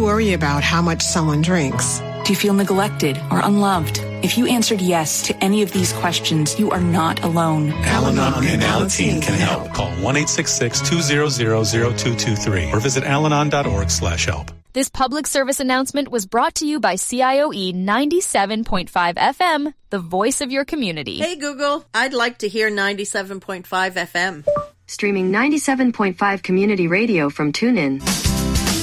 worry about how much someone drinks? Do you feel neglected or unloved? If you answered yes to any of these questions, you are not alone. Al-Anon and Alateen can help. Call 1-866-200-0223 or visit alanon.org/help. This public service announcement was brought to you by CIOE 97.5 FM, the voice of your community. Hey Google, I'd like to hear 97.5 FM. Streaming 97.5 community radio from TuneIn.